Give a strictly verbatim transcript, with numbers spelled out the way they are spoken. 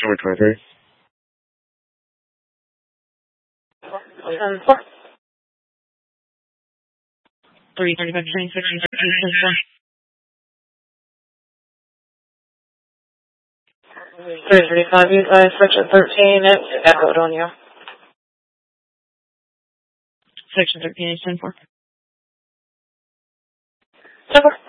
Number twenty-three. Um, four. three thirty-five, twenty-six, twenty-four. three thirty-five, you guys, section thirteen, it's echoed on you. Section thirteen is ten four. ten four.